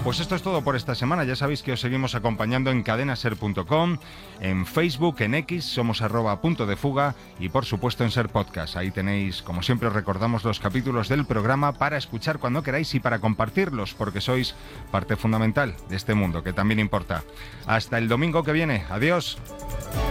Pues esto es todo por esta semana. Ya sabéis que os seguimos acompañando en cadenaser.com, en Facebook, en X, somos @puntodefuga y por supuesto en Ser Podcast. Ahí tenéis, como siempre os recordamos, los capítulos del programa para escuchar cuando queráis y para compartirlos, porque sois parte fundamental de este mundo que también importa. Hasta el domingo que viene. Adiós.